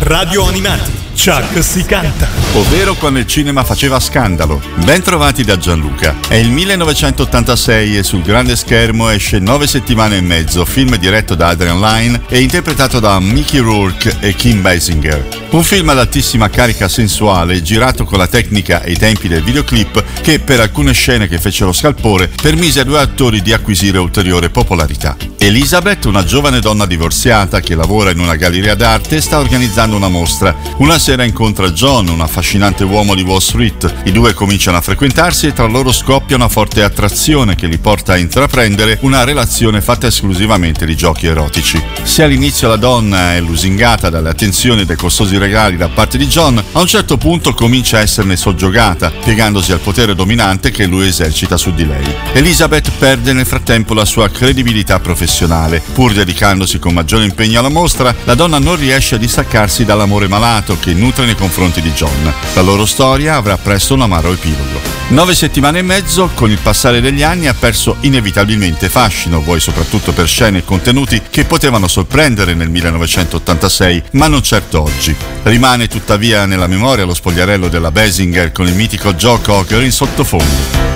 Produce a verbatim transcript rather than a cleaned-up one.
Radio Animati. Chuck si canta. Ovvero quando il cinema faceva scandalo. Ben trovati da Gianluca. È il millenovecentottantasei e sul grande schermo esce Nove settimane e mezzo, film diretto da Adrian Lyne e interpretato da Mickey Rourke e Kim Basinger. Un film ad altissima carica sensuale, girato con la tecnica e i tempi del videoclip che, per alcune scene che fecero scalpore, permise ai due attori di acquisire ulteriore popolarità. Elizabeth, una giovane donna divorziata che lavora in una galleria d'arte, sta organizzando una mostra. Una sera incontra John, un affascinante uomo di Wall Street. I due cominciano a frequentarsi e tra loro scoppia una forte attrazione che li porta a intraprendere una relazione fatta esclusivamente di giochi erotici. Se all'inizio la donna è lusingata dalle attenzioni e dai costosi regali da parte di John, a un certo punto comincia a esserne soggiogata, piegandosi al potere dominante che lui esercita su di lei. Elizabeth perde nel frattempo la sua credibilità professionale. Pur dedicandosi con maggiore impegno alla mostra, la donna non riesce a distaccarsi dall'amore malato che nutre nei confronti di John. La loro storia avrà presto un amaro epilogo. Nove settimane e mezzo, con il passare degli anni, ha perso inevitabilmente fascino, vuoi soprattutto per scene e contenuti che potevano sorprendere nel millenovecentottantasei, ma non certo oggi. Rimane tuttavia nella memoria lo spogliarello della Basinger con il mitico Joe Cocker in sottofondo.